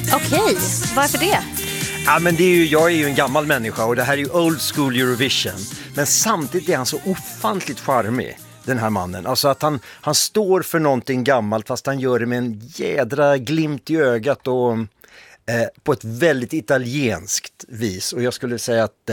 Okej, varför det? Ja, men jag är ju en gammal människa och det här är ju old school Eurovision. Men samtidigt är han så ofantligt charmig, den här mannen. Alltså att han står för någonting gammalt fast han gör det med en jädra glimt i ögat och på ett väldigt italienskt vis. Och jag skulle säga att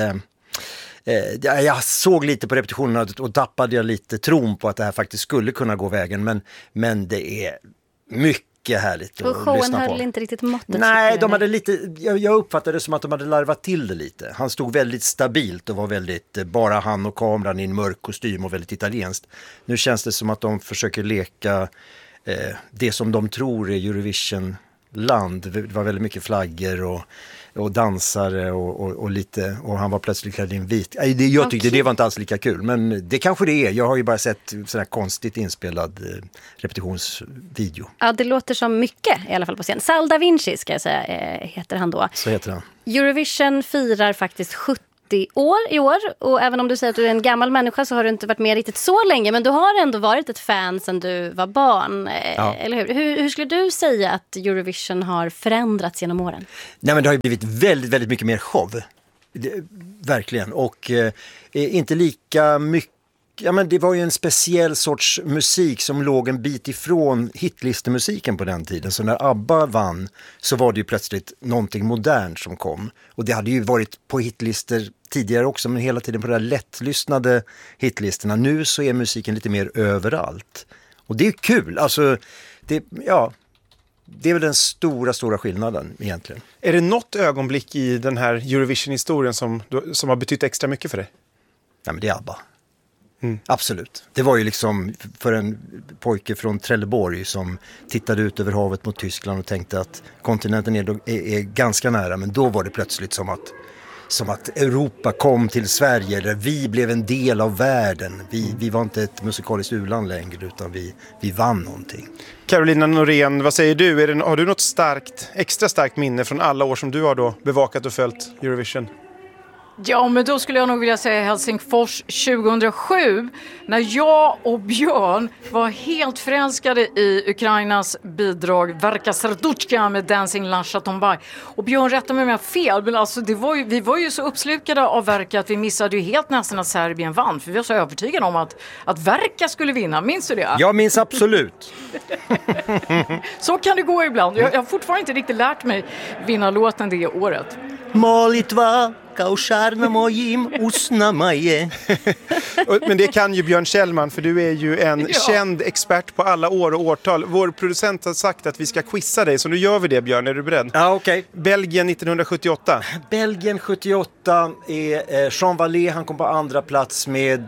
jag såg lite på repetitionerna och tappade jag lite tron på att det här faktiskt skulle kunna gå vägen. Men det är mycket härligt att showen lyssna på. höll inte riktigt måttet. Nej, de hade lite, jag uppfattade det som att de hade larvat till det lite. Han stod väldigt stabilt och var väldigt, bara han och kameran i en mörk kostym och väldigt italienskt. Nu känns det som att de försöker leka det som de tror är Eurovision-land. Det var väldigt mycket flaggor och dansare och lite, och han var plötsligt klädd i en vit. Jag tyckte det var inte alls lika kul, men det kanske det är. Jag har ju bara sett sån här konstigt inspelad repetitionsvideo. Ja, det låter som mycket i alla fall på scen. Sal Da Vinci ska jag säga heter han då. Så heter han. Eurovision firar faktiskt 70 år i år, och även om du säger att du är en gammal människa så har du inte varit med riktigt så länge, men du har ändå varit ett fan sedan du var barn, eller hur? Hur skulle du säga att Eurovision har förändrats genom åren? Nej, men det har ju blivit väldigt, väldigt mycket mer show. Verkligen, och inte lika mycket. Ja, men det var ju en speciell sorts musik som låg en bit ifrån hitlistemusiken på den tiden. Så när ABBA vann så var det ju plötsligt någonting modernt som kom. Och det hade ju varit på hitlister tidigare också, men hela tiden på de där lättlyssnade hitlisterna. Nu så är musiken lite mer överallt. Och det är kul. Alltså, det är väl den stora skillnaden egentligen. Är det något ögonblick i den här Eurovision-historien som har betytt extra mycket för dig? Nej, men det är ABBA. Absolut. Det var ju liksom för en pojke från Trelleborg som tittade ut över havet mot Tyskland och tänkte att kontinenten är ganska nära, men då var det plötsligt som att Europa kom till Sverige, eller vi blev en del av världen. Vi var inte ett musikaliskt u-land längre, utan vi vann någonting. Carolina Norén, vad säger du? Har du något extra starkt minne från alla år som du har då bevakat och följt Eurovision? Ja, men då skulle jag nog vilja säga Helsingfors 2007, när jag och Björn var helt förälskade i Ukrainas bidrag Verka Serduchka med Dancing Lasha Tombai. Och Björn rättade mig om jag har fel, men alltså vi var ju så uppslukade av Verka att vi missade ju helt nästan att Serbien vann, för vi var så övertygade om att Verka skulle vinna. Minns du det? Jag minns absolut. Så kan det gå ibland. Jag har fortfarande inte riktigt lärt mig vinna låten det året. Molitva kaušarna mojim usna maje. Men det kan ju Björn Kjellman, för du är ju en känd expert på alla år och årtal. Vår producent har sagt att vi ska quizza dig, så nu gör vi det, Björn. Är du beredd? Ja, okej. Belgien 1978. Belgien 78 är Jean Vallée, han kom på andra plats med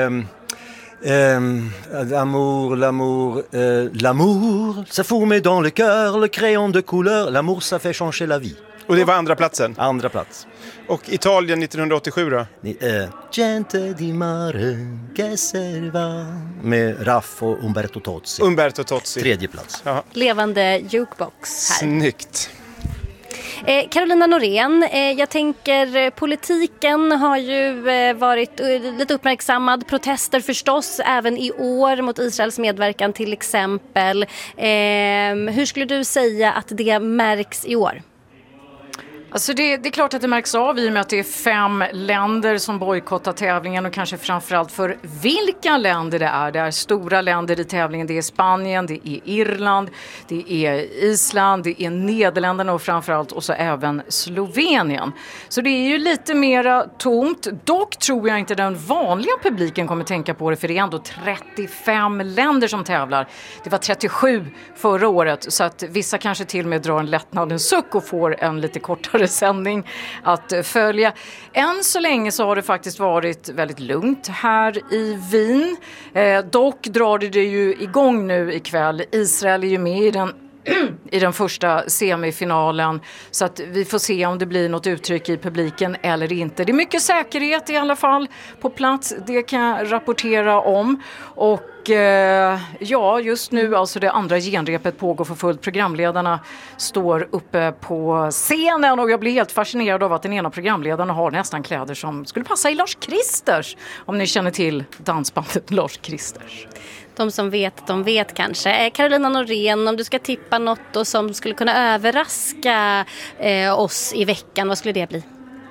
l'amour, ça fourme dans le cœur, le crayon de couleur, l'amour ça fait changer la vie. Och det var andra platsen. Andra plats. Och Italien 1987 då? Gente di mare che serva med Raff och Umberto Tozzi. Tredje plats. Jaha. Levande jukebox här. Snyggt. Carolina Norén, jag tänker politiken har ju varit lite uppmärksammad. Protester förstås även i år mot Israels medverkan till exempel. Hur skulle du säga att det märks i år? Alltså det är klart att det märks av i och med att det är 5 länder som bojkottar tävlingen, och kanske framförallt för vilka länder det är. Det är stora länder i tävlingen. Det är Spanien, det är Irland, det är Island, det är Nederländerna och framförallt och så även Slovenien. Så det är ju lite mera tomt. Dock tror jag inte den vanliga publiken kommer tänka på det, för det är ändå 35 länder som tävlar. Det var 37 förra året, så att vissa kanske till och med drar en lättnadens suck och får en lite kortare sändning att följa. Än så länge så har det faktiskt varit väldigt lugnt här i Wien. Dock drar det ju igång nu ikväll. Israel är ju med i den första semifinalen, så att vi får se om det blir något uttryck i publiken eller inte. Det är mycket säkerhet i alla fall på plats, det kan jag rapportera om. Och just nu alltså det andra genrepet pågår för fullt. Programledarna står uppe på scenen och jag blir helt fascinerad av att den ena programledarna har nästan kläder som skulle passa i Lars Kristers, om ni känner till dansbandet Lars Kristers. De som vet, de vet kanske. Carolina Norén, om du ska tippa något då som skulle kunna överraska oss i veckan, vad skulle det bli?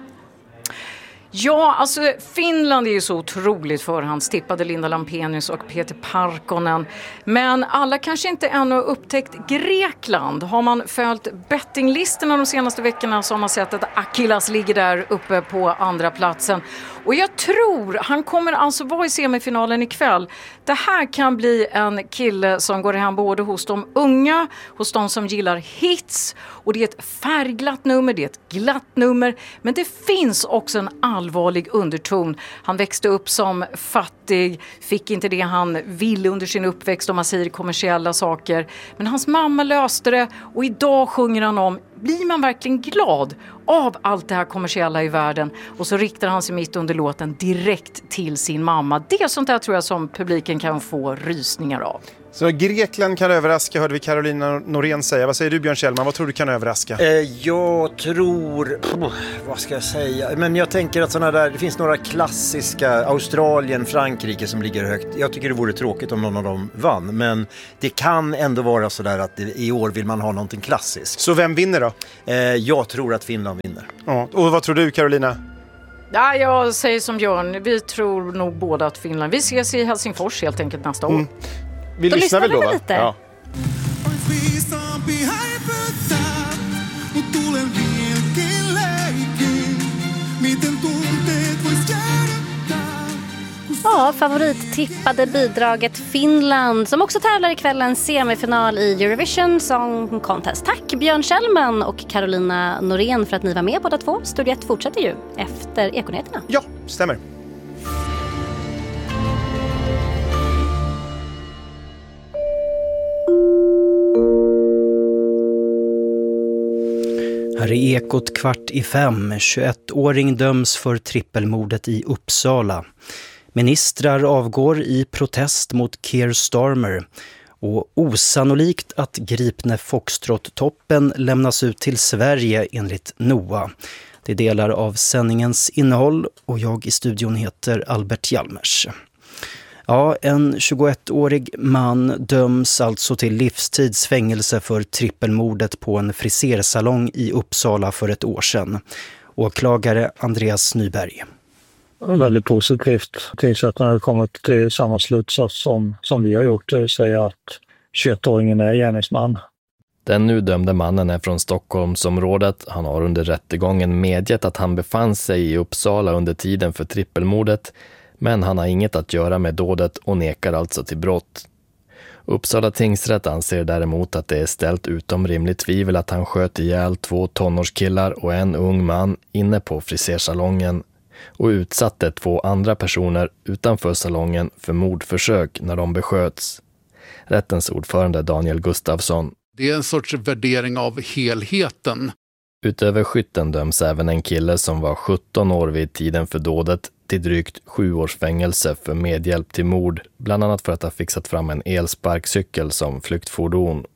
Ja, alltså Finland är ju så otroligt förhandstippade, Linda Lampenius och Peter Parkkonen. Men alla kanske inte ännu har upptäckt Grekland. Har man följt bettinglistorna de senaste veckorna så har man sett att Achilles ligger där uppe på andra platsen. Och jag tror han kommer alltså vara i semifinalen ikväll. Det här kan bli en kille som går hem både hos de unga, hos de som gillar hits. Och det är ett färgglatt nummer, det är ett glatt nummer. Men det finns också en allvarlig underton. Han växte upp som fattig, fick inte det han ville under sin uppväxt om man säger kommersiella saker. Men hans mamma löste det och idag sjunger han om, blir man verkligen glad av allt det här kommersiella i världen? Och så riktar han sig mitt under låten direkt till sin mamma. Det är sånt där tror jag som publiken kan få rysningar av. Så Grekland kan överraska, hörde vi Carolina Norén säga. Vad säger du, Björn Kjellman? Vad tror du kan överraska? Jag tror... vad ska jag säga? Men jag tänker att såna där, det finns några klassiska, Australien, Frankrike som ligger högt. Jag tycker det vore tråkigt om någon av dem vann. Men det kan ändå vara så där att i år vill man ha någonting klassiskt. Så vem vinner då? Jag tror att Finland vinner. Ja. Och vad tror du, Carolina? Ja, jag säger som Björn. Vi tror nog båda att Finland... Vi ses i Helsingfors helt enkelt nästa år. Vi då lyssnar väl då, va? Lite. Ja. Ja, favorittippade bidraget Finland som också tävlar i kvällens semifinal i Eurovision Song Contest. Tack Björn Kjellman och Carolina Norén för att ni var med båda två. Studio 1 fortsätter ju efter Ekonyheterna. Ja, stämmer. Här är Ekot 4:15. 21-åring döms för trippelmordet i Uppsala. Ministrar avgår i protest mot Keir Starmer. Och osannolikt att gripne Foxtrot-toppen lämnas ut till Sverige enligt NOA. Det är delar av sändningens innehåll och jag i studion heter Albert Hjalmers. Ja, en 21-årig man döms alltså till livstidsfängelse för trippelmordet på en frisersalong i Uppsala för ett år sedan. Åklagare Andreas Nyberg. Väldigt positivt. Tingsrätten har kommit till samma slutsats som vi har gjort, det vill säga att 21-åringen är gärningsman. Den nu dömde mannen är från Stockholmsområdet. Han har under rättegången medgett att han befann sig i Uppsala under tiden för trippelmordet. Men han har inget att göra med dådet och nekar alltså till brott. Uppsala tingsrätt anser däremot att det är ställt utom rimligt tvivel att han sköt ihjäl 2 tonårskillar och en ung man inne på frisersalongen och utsatte 2 andra personer utanför salongen för mordförsök när de besköts. Rättens ordförande Daniel Gustafsson. Det är en sorts värdering av helheten. Utöver skytten döms även en kille som var 17 år vid tiden för dådet till drygt 7 års fängelse för medhjälp till mord, bland annat för att ha fixat fram en elsparkcykel som flyktfordon.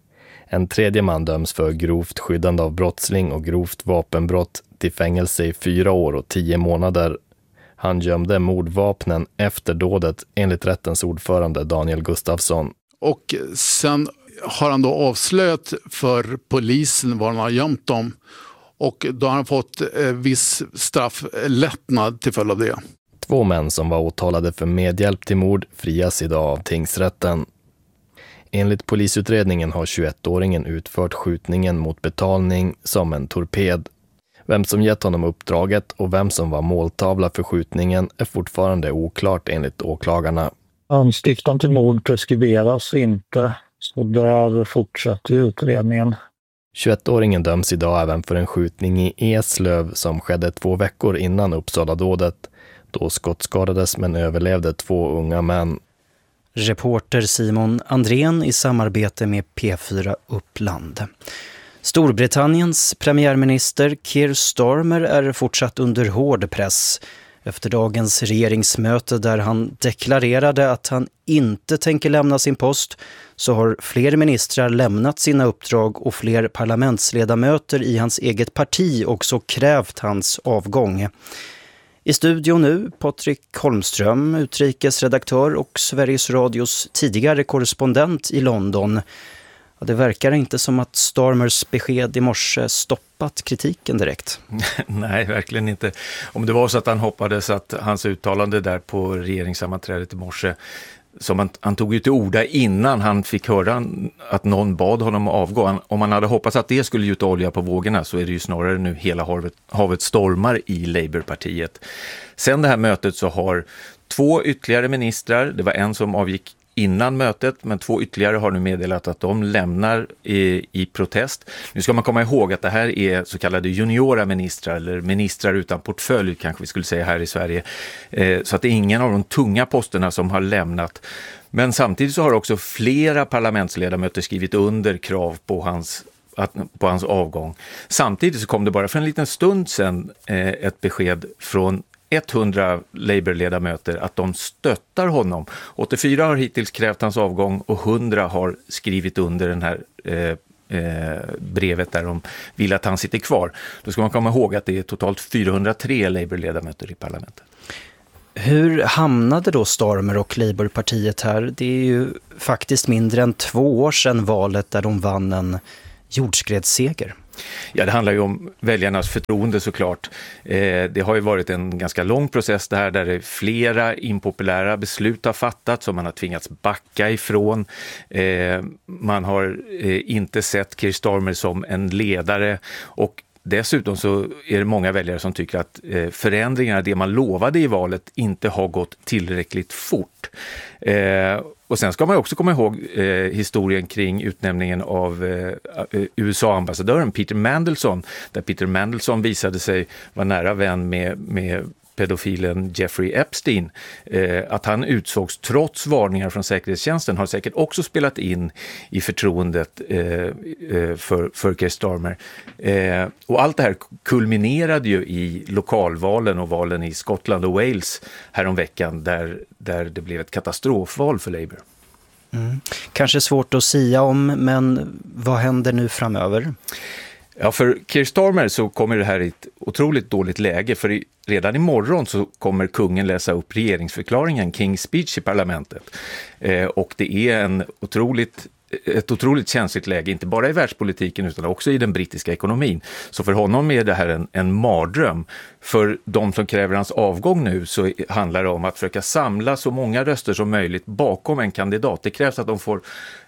En tredje man döms för grovt skyddande av brottsling och grovt vapenbrott till fängelse i 4 år och 10 månader. Han gömde mordvapnen efter dådet enligt rättens ordförande Daniel Gustafsson. Och sen har han då avslöjat för polisen var han har gömt dem. Och då har han fått viss strafflättnad till följd av det. 2 män som var åtalade för medhjälp till mord frias idag av tingsrätten. Enligt polisutredningen har 21-åringen utfört skjutningen mot betalning som en torped. Vem som gett honom uppdraget och vem som var måltavla för skjutningen är fortfarande oklart enligt åklagarna. Anstiftan till mord preskriberas inte, så där fortsätter utredningen. 21-åringen döms idag även för en skjutning i Eslöv som skedde 2 veckor innan Uppsala-dådet. Då skottskadades men överlevde 2 unga män. Reporter Simon Andrén i samarbete med P4 Uppland. Storbritanniens premiärminister Keir Starmer är fortsatt under hård press efter dagens regeringsmöte där han deklarerade att han inte tänker lämna sin post, så har fler ministrar lämnat sina uppdrag och fler parlamentsledamöter i hans eget parti också krävt hans avgång. I studion nu Patrik Holmström, utrikesredaktör och Sveriges Radios tidigare korrespondent i London. Ja, det verkar inte som att Starmers besked i morse stoppat kritiken direkt. Nej, verkligen inte. Om det var så att han hoppades att hans uttalande där på regeringssammanträdet i morse, som han tog ju till orda innan han fick höra att någon bad honom att avgå. Om han hade hoppats att det skulle gjuta olja på vågorna, så är det ju snarare nu hela havet stormar i Labourpartiet. Sen det här mötet så har 2 ytterligare ministrar, det var en som avgick innan mötet, men 2 ytterligare har nu meddelat att de lämnar i protest. Nu ska man komma ihåg att det här är så kallade juniora ministrar, eller ministrar utan portfölj kanske vi skulle säga här i Sverige. Så att det är ingen av de tunga posterna som har lämnat. Men samtidigt så har också flera parlamentsledamöter skrivit under krav på hans avgång. Samtidigt så kom det bara för en liten stund sedan ett besked från 100 Labour-ledamöter att de stöttar honom. 84 har hittills krävt hans avgång och 100 har skrivit under den här brevet där de vill att han sitter kvar. Då ska man komma ihåg att det är totalt 403 Labour-ledamöter i parlamentet. Hur hamnade då Starmer och Labourpartiet här? Det är ju faktiskt mindre än 2 år sedan valet där de vann en jordskredsseger. Ja, det handlar ju om väljarnas förtroende såklart. Det har ju varit en ganska lång process där det flera impopulära beslut har fattats som man har tvingats backa ifrån. Man har inte sett Keir Starmer som en ledare, och dessutom så är det många väljare som tycker att förändringarna, det man lovade i valet, inte har gått tillräckligt fort. Och sen ska man också komma ihåg historien kring utnämningen av USA-ambassadören Peter Mandelson, där Peter Mandelson visade sig vara nära vän med pedofilen Jeffrey Epstein. Att han utsågs trots varningar från säkerhetstjänsten har säkert också spelat in i förtroendet för Keir Starmer. Och allt det här kulminerade ju i lokalvalen och valen i Skottland och Wales häromveckan där det blev ett katastrofval för Labour. Kanske svårt att sia om, men vad händer nu framöver? Ja, för Keir Starmer så kommer det här i ett otroligt dåligt läge, för redan imorgon så kommer kungen läsa upp regeringsförklaringen, King's Speech, i parlamentet. Och det är ett otroligt känsligt läge, inte bara i världspolitiken utan också i den brittiska ekonomin. Så för honom är det här en mardröm. För de som kräver hans avgång nu så handlar det om att försöka samla så många röster som möjligt bakom en kandidat. Det krävs att de får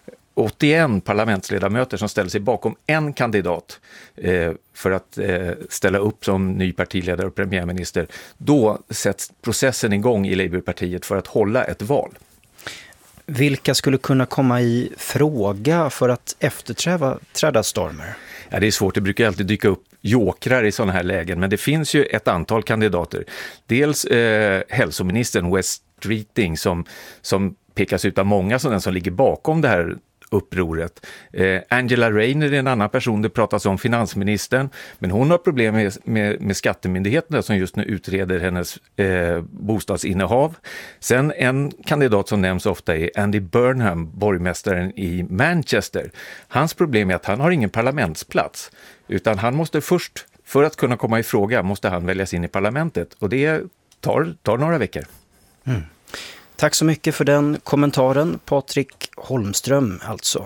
81 parlamentsledamöter som ställer sig bakom en kandidat för att ställa upp som ny partiledare och premiärminister. Då sätts processen igång i Labourpartiet för att hålla ett val. Vilka skulle kunna komma i fråga för att efterträda Starmer? Ja, det är svårt, det brukar alltid dyka upp jokrar i sådana här lägen, men det finns ju ett antal kandidater. Dels hälsoministern Wes Streeting som pekas ut av många som den som ligger bakom det här upproret. Angela Rayner är en annan person, det pratas om finansministern, men hon har problem med skattemyndigheterna som just nu utreder hennes bostadsinnehav. Sen en kandidat som nämns ofta är Andy Burnham, borgmästaren i Manchester. Hans problem är att han har ingen parlamentsplats, utan han måste först, för att kunna komma i fråga, måste han väljas in i parlamentet, och det tar några veckor. Tack så mycket för den kommentaren, Patrik Holmström alltså.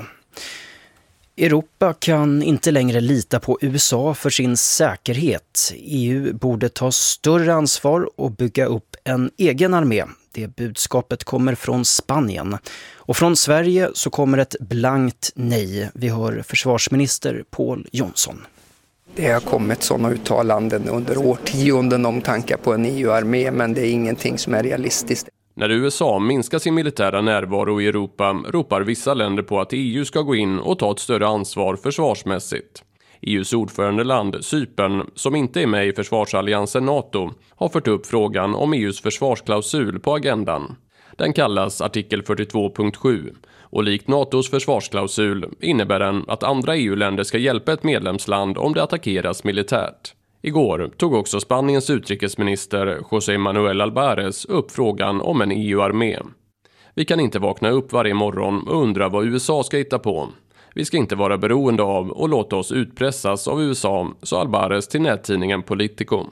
Europa kan inte längre lita på USA för sin säkerhet. EU borde ta större ansvar och bygga upp en egen armé. Det budskapet kommer från Spanien. Och från Sverige så kommer ett blankt nej. Vi hör försvarsminister Pål Jonsson. Det har kommit sådana uttalanden under årtionden om tankar på en EU-armé, men det är ingenting som är realistiskt. När USA minskar sin militära närvaro i Europa ropar vissa länder på att EU ska gå in och ta ett större ansvar försvarsmässigt. EUs ordförandeland, Cypern, som inte är med i försvarsalliansen NATO, har fört upp frågan om EUs försvarsklausul på agendan. Den kallas artikel 42.7 och likt NATOs försvarsklausul innebär den att andra EU-länder ska hjälpa ett medlemsland om det attackeras militärt. Igår tog också Spaniens utrikesminister José Manuel Albares upp frågan om en EU-armé. Vi kan inte vakna upp varje morgon och undra vad USA ska hitta på. Vi ska inte vara beroende av och låta oss utpressas av USA, sa Albares till nättidningen Politico.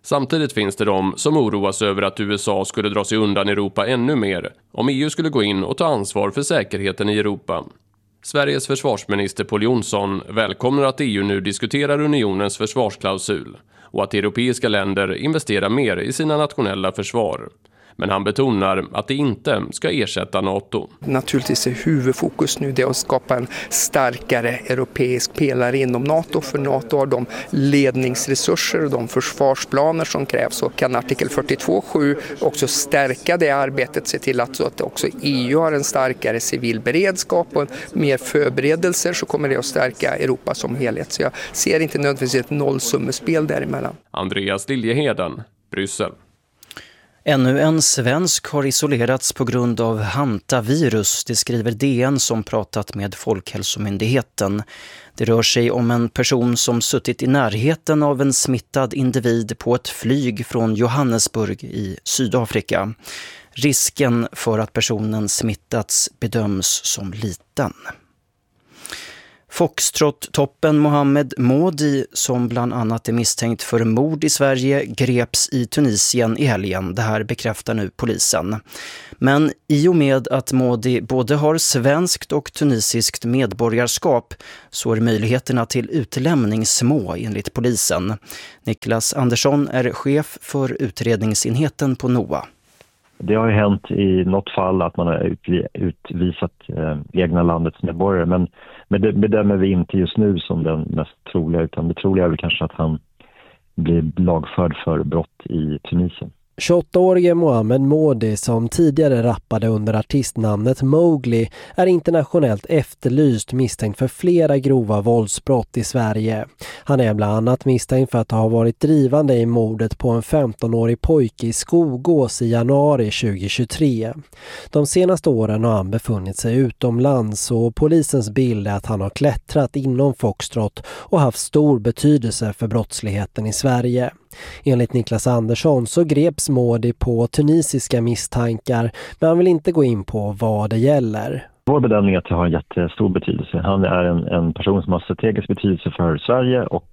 Samtidigt finns det de som oroas över att USA skulle dra sig undan Europa ännu mer om EU skulle gå in och ta ansvar för säkerheten i Europa. Sveriges försvarsminister Pål Jonsson välkomnar att EU nu diskuterar unionens försvarsklausul och att europeiska länder investerar mer i sina nationella försvar. Men han betonar att det inte ska ersätta NATO. Naturligtvis är huvudfokus nu det att skapa en starkare europeisk pelare inom NATO. För NATO har de ledningsresurser och de försvarsplaner som krävs. Och kan artikel 42.7 också stärka det arbetet, se till att också EU har en starkare civil beredskap och mer förberedelser, så kommer det att stärka Europa som helhet. Så jag ser inte nödvändigtvis ett nollsummespel däremellan. Andreas Liljeheden, Bryssel. Ännu en svensk har isolerats på grund av hantavirus, det skriver DN som pratat med Folkhälsomyndigheten. Det rör sig om en person som suttit i närheten av en smittad individ på ett flyg från Johannesburg i Sydafrika. Risken för att personen smittats bedöms som liten. Foxtrot-toppen Mohamed Modi, som bland annat är misstänkt för mord i Sverige, greps i Tunisien i helgen. Det här bekräftar nu polisen. Men i och med att Modi både har svenskt och tunisiskt medborgarskap så är möjligheterna till utlämning små enligt polisen. Niklas Andersson är chef för utredningsenheten på NOA. Det har ju hänt i något fall att man har utvisat egna landets medborgare, men det bedömer vi inte just nu som den mest troliga, utan det troliga är väl kanske att han blir lagförd för brott i Tunisien. 28-årige Mohamed Modi, som tidigare rappade under artistnamnet Mowgli, är internationellt efterlyst misstänkt för flera grova våldsbrott i Sverige. Han är bland annat misstänkt för att ha varit drivande i mordet på en 15-årig pojke i Skogås i januari 2023. De senaste åren har han befunnit sig utomlands och polisens bild är att han har klättrat inom Foxtrot och haft stor betydelse för brottsligheten i Sverige. Enligt Niklas Andersson så greps Modi på tunisiska misstankar, men han vill inte gå in på vad det gäller. Vår bedömning är att det har en jättestor betydelse. Han är en person som har strategisk betydelse för Sverige och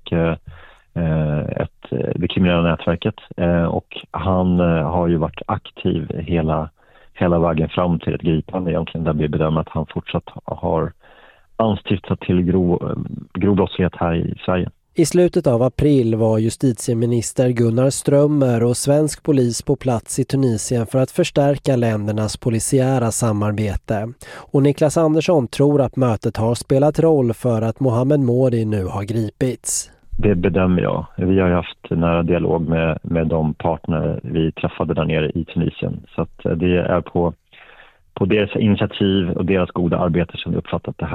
det kriminella nätverket. Och han har ju varit aktiv hela vägen fram till ett gripande egentligen, där vi bedömer att han fortsatt har anstiftat till grov brottslighet här i Sverige. I slutet av april var justitieminister Gunnar Strömmer och svensk polis på plats i Tunisien för att förstärka ländernas polisiära samarbete. Och Niklas Andersson tror att mötet har spelat roll för att Mohamed Modi nu har gripits. Det bedömer jag. Vi har haft nära dialog med de partner vi träffade där nere i Tunisien. Så att det är på deras initiativ och deras goda arbete som vi uppfattat det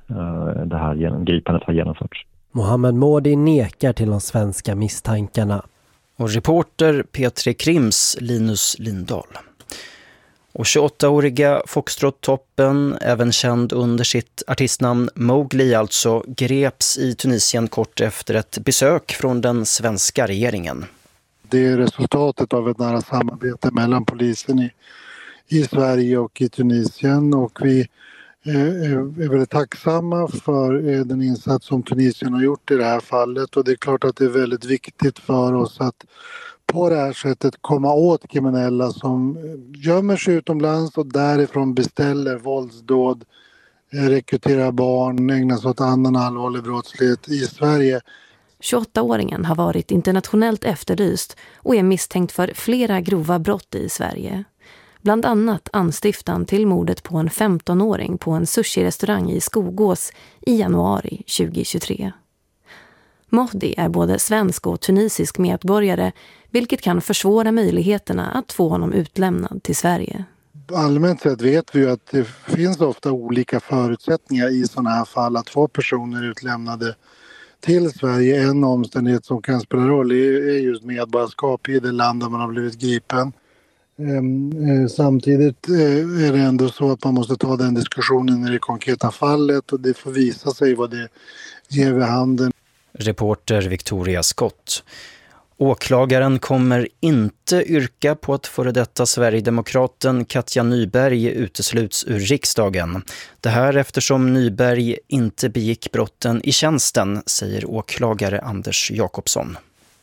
här gripandet har genomförts. Mohamed Modi nekar till de svenska misstankarna. Och reporter Petri Krims Linus Lindahl. Och 28-åriga Foxtrot-toppen, även känd under sitt artistnamn Mowgli alltså, greps i Tunisien kort efter ett besök från den svenska regeringen. Det är resultatet av ett nära samarbete mellan polisen i Sverige och i Tunisien, och vi är väldigt tacksamma för den insats som Tunisien har gjort i det här fallet, och det är klart att det är väldigt viktigt för oss att på det här sättet komma åt kriminella som gömmer sig utomlands och därifrån beställer våldsdåd, rekryterar barn, ägnar sig åt annan allvarlig brottslighet i Sverige. 28-åringen har varit internationellt efterlyst och är misstänkt för flera grova brott i Sverige. Bland annat anstiftan till mordet på en 15-åring på en sushi-restaurang i Skogås i januari 2023. Modi är både svensk och tunisisk medborgare, vilket kan försvåra möjligheterna att få honom utlämnad till Sverige. Allmänt sett vet vi ju att det finns ofta olika förutsättningar i sådana här fall att få personer utlämnade till Sverige. En omständighet som kan spela roll är just medborgarskap i det land där man har blivit gripen. Samtidigt är det ändå så att man måste ta den diskussionen i det konkreta fallet, och det får visa sig vad det ger vid handen. Reporter Victoria Scott. Åklagaren kommer inte yrka på att före detta Sverigedemokraten Katja Nyberg utesluts ur riksdagen. Det här eftersom Nyberg inte begick brotten i tjänsten, säger åklagare Anders Jakobsson.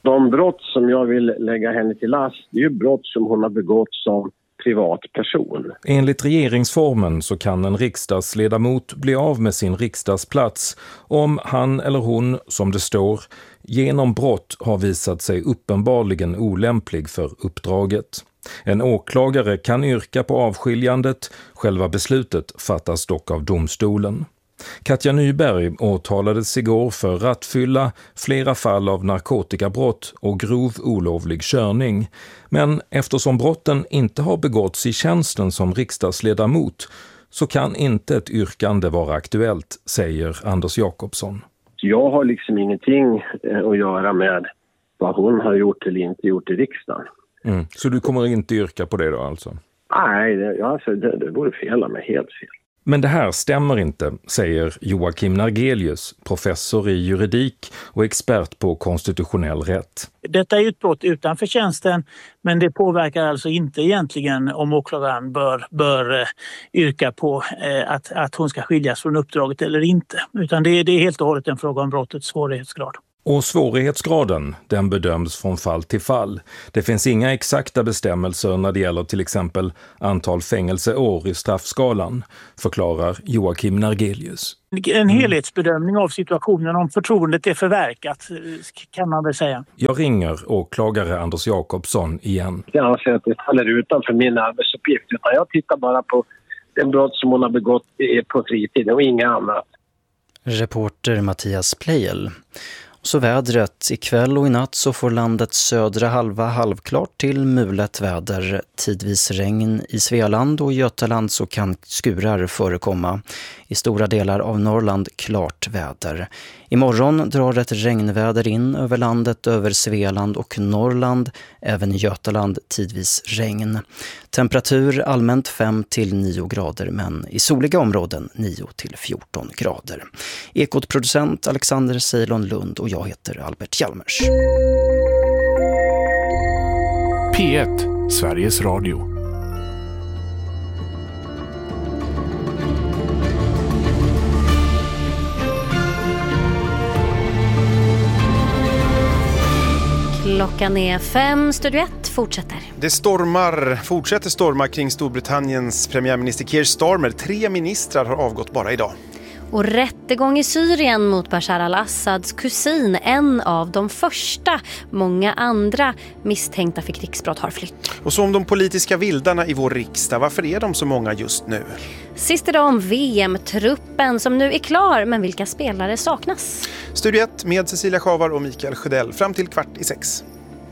De brott som jag vill lägga henne till last, det är ju brott som hon har begått som privatperson. Enligt regeringsformen så kan en riksdagsledamot bli av med sin riksdagsplats om han eller hon, som det står, genom brott har visat sig uppenbarligen olämplig för uppdraget. En åklagare kan yrka på avskiljandet, själva beslutet fattas dock av domstolen. Katja Nyberg åtalades igår för rattfylla, flera fall av narkotikabrott och grov olovlig körning. Men eftersom brotten inte har begåtts i tjänsten som riksdagsledamot så kan inte ett yrkande vara aktuellt, säger Anders Jakobsson. Jag har liksom ingenting att göra med vad hon har gjort eller inte gjort i riksdagen. Så du kommer inte yrka på det då alltså? Nej, det vore fel av mig, helt fel. Men det här stämmer inte, säger Joakim Nargelius, professor i juridik och expert på konstitutionell rätt. Detta är ju ett brott utanför tjänsten, men det påverkar alltså inte egentligen om åklagaren bör yrka på att hon ska skiljas från uppdraget eller inte. Utan det är helt och hållet en fråga om brottets svårighetsgrad. Och svårighetsgraden, den bedöms från fall till fall. Det finns inga exakta bestämmelser när det gäller till exempel antal fängelseår i straffskalan, förklarar Joakim Nargelius. En helhetsbedömning av situationen om förtroendet är förverkat, kan man väl säga. Jag ringer åklagare Anders Jakobsson igen. Jag anser att det faller utanför min arbetsuppgift, utan jag tittar bara på den brott som hon har begått på fritiden och inga annat. Reporter Mattias Plejel. Så vädret. Ikväll och i natt så får landets södra halva halvklart till mulet väder. Tidvis regn i Svealand och Götaland så kan skurar förekomma. I stora delar av Norrland klart väder. Imorgon drar ett regnväder in över landet, över Svealand och Norrland. Även i Götaland tidvis regn. Temperatur allmänt 5-9 grader men i soliga områden 9-14 grader. Ekotproducent Alexander Ceylon Lund och jag heter Albert Hjalmers. P1, Sveriges Radio. Klockan är 5, Studio 1 fortsätter. Det fortsätter storma kring Storbritanniens premiärminister Keir Starmer. 3 ministrar har avgått bara idag. Och rättegång i Syrien mot Bashar al-Assads kusin, en av de första. Många andra misstänkta för krigsbrott har flytt. Och så om de politiska vildarna i vår riksdag, varför är de så många just nu? Sist idag om VM-truppen som nu är klar, men vilka spelare saknas? Studio 1 med Cecilia Schavar och Mikael Sjödell fram till 5:15.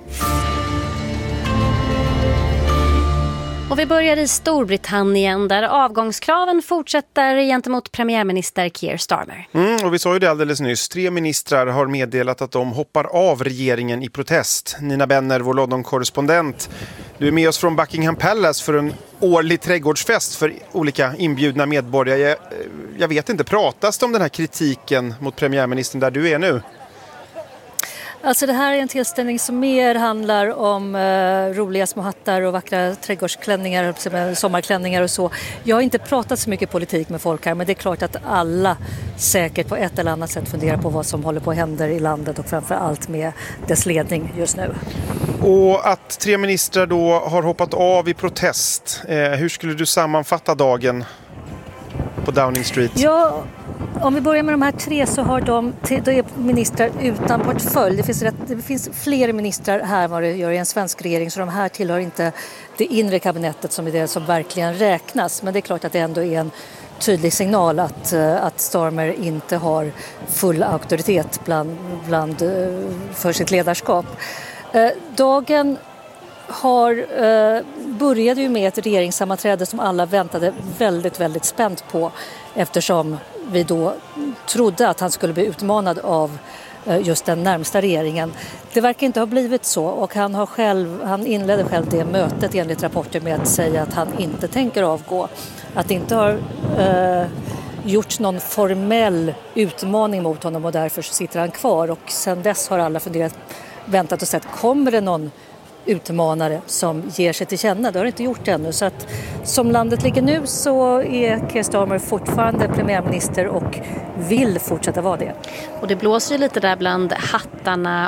Och vi börjar i Storbritannien där avgångskraven fortsätter gentemot premiärminister Keir Starmer. Och vi sa ju det alldeles nyss. 3 ministrar har meddelat att de hoppar av regeringen i protest. Nina Benner, vår London-korrespondent. Du är med oss från Buckingham Palace för en årlig trädgårdsfest för olika inbjudna medborgare. Jag vet inte, pratas det om den här kritiken mot premiärministern där du är nu? Alltså det här är en tillställning som mer handlar om roliga små hattar och vackra trädgårdsklänningar, sommarklänningar och så. Jag har inte pratat så mycket politik med folk här, men det är klart att alla säkert på ett eller annat sätt funderar på vad som håller på att hända i landet och framför allt med dess ledning just nu. Och att 3 ministrar då har hoppat av i protest, hur skulle du sammanfatta dagen på Downing Street? Ja, om vi börjar med de här 3 så har de är ministrar utan portfölj. Det finns fler ministrar här vad det gör i en svensk regering, så de här tillhör inte det inre kabinettet som är det som verkligen räknas. Men det är klart att det ändå är en tydlig signal att Starmer inte har full auktoritet för sitt ledarskap. Dagen började ju med ett regeringssammanträde som alla väntade väldigt, väldigt spänt på, eftersom vi då trodde att han skulle bli utmanad av just den närmsta regeringen. Det verkar inte ha blivit så, och han inledde själv det mötet enligt rapporter med att säga att han inte tänker avgå. Att det inte har gjorts någon formell utmaning mot honom och därför sitter han kvar, och sen dess har alla väntat och sett, kommer det någon utmanare som ger sig till känna? Det har det inte gjort ännu, så att som landet ligger nu så är Keir Starmer fortfarande premiärminister och vill fortsätta vara det. Och det blåser ju lite där bland hattarna och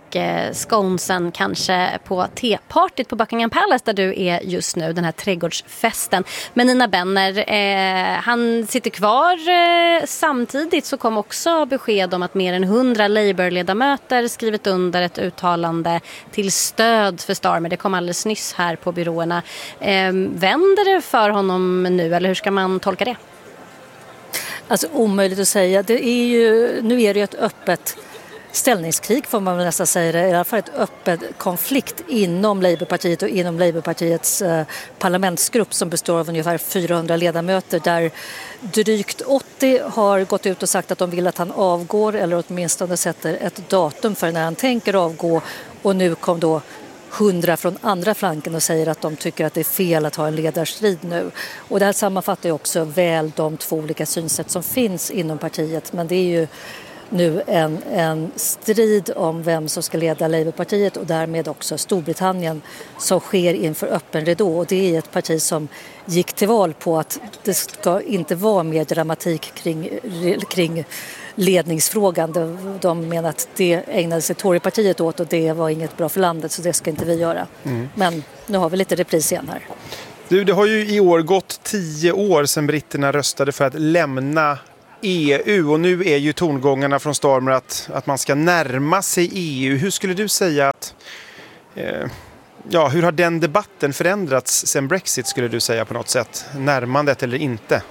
sconesen kanske på tepartyt på Buckingham Palace där du är just nu, den här trädgårdsfesten. Men Nina Benner, han sitter kvar. Samtidigt så kom också besked om att mer än 100 Labour-ledamöter skrivit under ett uttalande till stöd för Starmer. Det kom alldeles nyss här på byråerna. Vänder det för honom nu, eller hur ska man tolka det? Alltså omöjligt att säga. Nu är det ju ett öppet ställningskrig, får man väl nästan säga det. I alla fall ett öppet konflikt inom Labourpartiet och inom Labourpartiets parlamentsgrupp som består av ungefär 400 ledamöter där drygt 80 har gått ut och sagt att de vill att han avgår eller åtminstone sätter ett datum för när han tänker avgå, och nu kom då 100 från andra flanken och säger att de tycker att det är fel att ha en ledarstrid nu. Och det här sammanfattar ju också väl de två olika synsätt som finns inom partiet, men det är ju nu en strid om vem som ska leda Labourpartiet och därmed också Storbritannien som sker inför öppen ridå. Och det är ett parti som gick till val på att det ska inte vara mer dramatik kring ledningsfrågan. De menar att det ägnade sig Torypartiet åt och det var inget bra för landet, så det ska inte vi göra. Men nu har vi lite repris igen här. Det har ju i år gått 10 år sedan britterna röstade för att lämna EU, och nu är ju tongångarna från Starmer att man ska närma sig EU. Hur skulle du säga att hur har den debatten förändrats sedan Brexit, skulle du säga, på något sätt? Närmandet eller inte?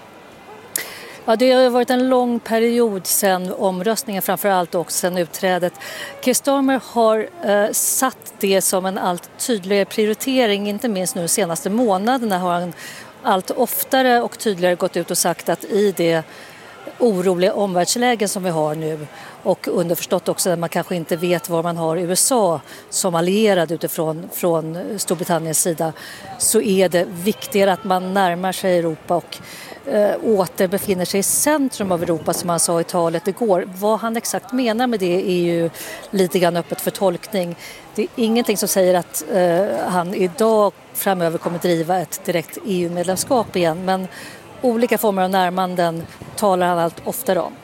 Ja, det har varit en lång period sedan omröstningen, framförallt också sedan utträdet. Keir Starmer har satt det som en allt tydligare prioritering, inte minst nu de senaste månaderna har han allt oftare och tydligare gått ut och sagt att i det oroliga omvärldslägen som vi har nu, och underförstått också när man kanske inte vet var man har USA som allierad utifrån från Storbritanniens sida, så är det viktigare att man närmar sig Europa och åter befinner sig i centrum av Europa, som han sa i talet igår. Vad han exakt menar med det är ju lite grann öppet för tolkning. Det är ingenting som säger att han idag framöver kommer driva ett direkt EU-medlemskap igen, men olika former av närmanden talar han allt oftare om.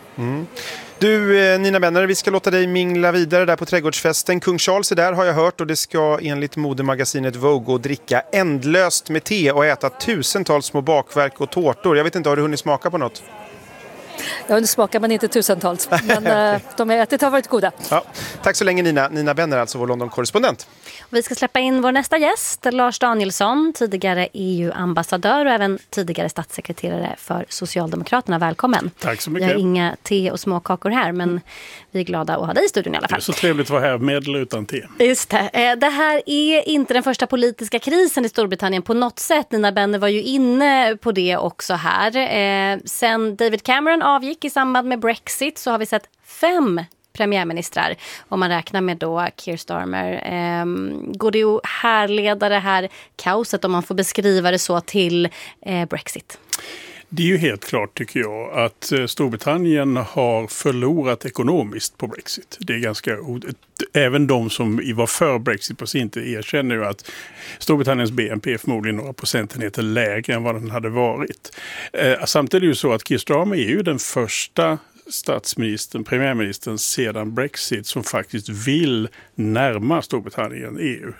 Du, Nina Benner, vi ska låta dig mingla vidare där på trädgårdsfesten. Kung Charles är där, har jag hört, och det ska enligt modemagasinet Vogue och dricka ändlöst med te och äta tusentals små bakverk och tårtor. Jag vet inte, har du hunnit smaka på något? Jag har hunnit smaka, men inte tusentals. Men de jag ätit har varit goda. Ja, tack så länge Nina. Nina Benner, alltså vår London-korrespondent. Vi ska släppa in vår nästa gäst, Lars Danielsson, tidigare EU-ambassadör och även tidigare statssekreterare för Socialdemokraterna. Välkommen. Tack så mycket. Vi har inga te- och småkakor här, men vi är glada att ha dig i studion i alla fall. Det är så trevligt att vara här med eller utan te. Just det. Det här är inte den första politiska krisen i Storbritannien på något sätt. Nina Benner var ju inne på det också här. Sen David Cameron avgick i samband med Brexit så har vi sett 5 premiärministrar, om man räknar med då Keir Starmer. Går det att härleda det här kaoset, om man får beskriva det så, till Brexit? Det är ju helt klart, tycker jag, att Storbritannien har förlorat ekonomiskt på Brexit. Det är ganska även de som var för Brexit på sin tid erkänner ju att Storbritanniens BNP är förmodligen några procentenheter lägre än vad den hade varit. Samtidigt är det ju så att Keir Starmer är ju den första premiärministern sedan Brexit som faktiskt vill närma Storbritannien EU.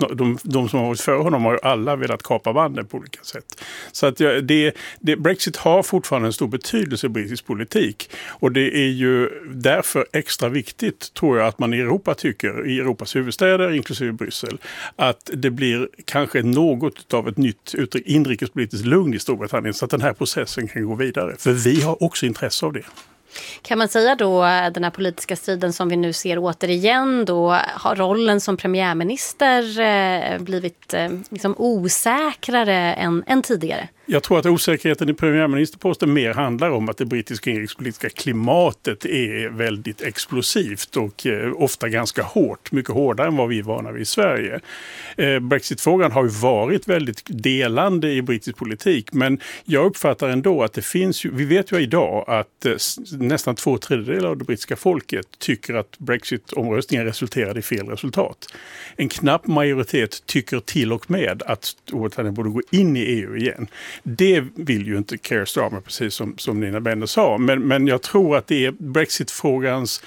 De som har varit för honom har ju alla velat kapa banden på olika sätt. Så att Brexit har fortfarande en stor betydelse i brittisk politik, och det är ju därför extra viktigt, tror jag, att man i Europa tycker, i Europas huvudstäder inklusive Bryssel, att det blir kanske något av ett nytt inrikespolitiskt lugn i Storbritannien så att den här processen kan gå vidare. För vi har också intresse av det. Kan man säga då den här politiska striden som vi nu ser återigen då, har rollen som premiärminister blivit liksom osäkrare än tidigare? Jag tror att osäkerheten i premiärministerposten mer handlar om att det brittiska inrikespolitiska klimatet är väldigt explosivt och ofta ganska hårt, mycket hårdare än vad vi är vana vid i Sverige. Brexitfrågan har ju varit väldigt delande i brittisk politik, men jag uppfattar ändå att det finns vi vet ju idag att nästan 2/3 av det brittiska folket tycker att Brexit-omröstningen resulterade i fel resultat. En knapp majoritet tycker till och med att Storbritannien borde gå in i EU igen. Det vill ju inte Keir Starmer, precis som Nina Benner sa. Men jag tror att det är Brexit-frågans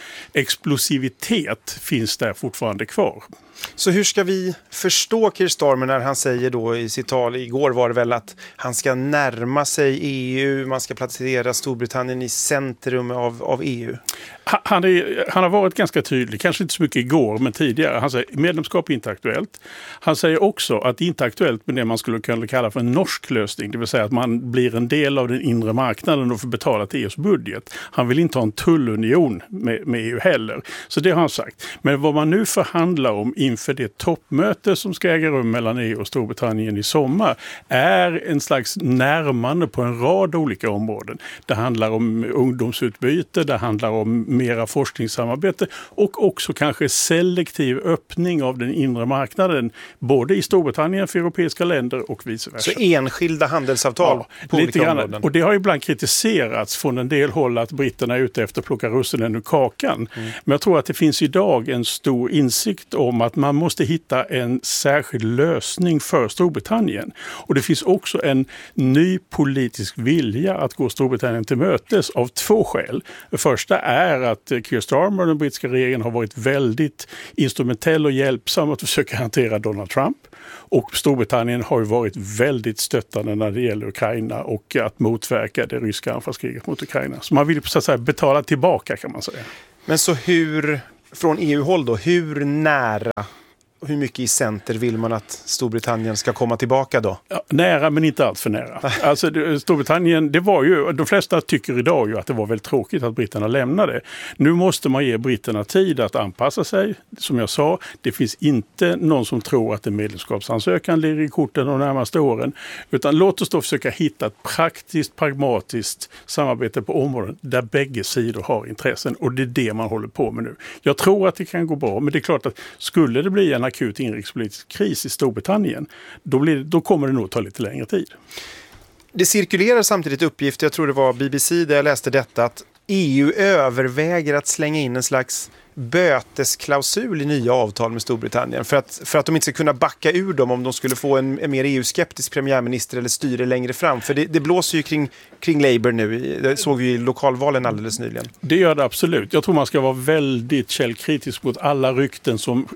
explosivitet finns där fortfarande kvar. Så hur ska vi förstå Keir Starmer när han säger då i sitt tal, igår var det väl att han ska närma sig EU, man ska placera Storbritannien i centrum av EU? Han har varit ganska tydlig, kanske inte så mycket igår men tidigare. Han säger medlemskap är inte aktuellt. Han säger också att det inte är aktuellt med det man skulle kunna kalla för en norsk lösning. Det vill säga att man blir en del av den inre marknaden och får betala till EUs budget. Han vill inte ha en tullunion med EU heller. Så det har han sagt. Men vad man nu förhandlar om inför det toppmöte som ska äga rum mellan EU och Storbritannien i sommar är en slags närmande på en rad olika områden. Det handlar om ungdomsutbyte, det handlar om mera forskningssamarbete och också kanske selektiv öppning av den inre marknaden både i Storbritannien för europeiska länder och vice versa. Så enskilda handelsavtal på olika områden. Och det har ibland kritiserats från en del håll att britterna är ute efter att plocka russinen ur kakan. Men jag tror att det finns idag en stor insikt om att man måste hitta en särskild lösning för Storbritannien. Och det finns också en ny politisk vilja att gå Storbritannien till mötes av två skäl. Det första är att Keir Starmer och den brittiska regeringen har varit väldigt instrumentell och hjälpsam att försöka hantera Donald Trump. Och Storbritannien har ju varit väldigt stöttande när det gäller Ukraina och att motverka det ryska anfallskriget mot Ukraina. Så man vill så att säga betala tillbaka kan man säga. Men så hur, från EU-håll då, hur nära, hur mycket i center vill man att Storbritannien ska komma tillbaka då? Ja, nära men inte allt för nära. Alltså Storbritannien, det var ju, de flesta tycker idag ju att det var väldigt tråkigt att britterna lämnade. Nu måste man ge britterna tid att anpassa sig. Som jag sa, det finns inte någon som tror att en medlemskapsansökan ligger i korten de närmaste åren. Utan låt oss då försöka hitta ett praktiskt, pragmatiskt samarbete på områden där bägge sidor har intressen. Och det är det man håller på med nu. Jag tror att det kan gå bra, men det är klart att skulle det bli en akut inrikespolitisk kris i Storbritannien, då kommer det nog ta lite längre tid. Det cirkulerar samtidigt uppgifter, jag tror det var BBC där jag läste detta, att EU överväger att slänga in en slags bötesklausul i nya avtal med Storbritannien för att de inte ska kunna backa ur dem om de skulle få en mer EU-skeptisk premiärminister eller styre längre fram. För det blåser ju kring Labour nu, det såg vi i lokalvalen alldeles nyligen. Det gör det absolut. Jag tror man ska vara väldigt källkritisk mot alla rykten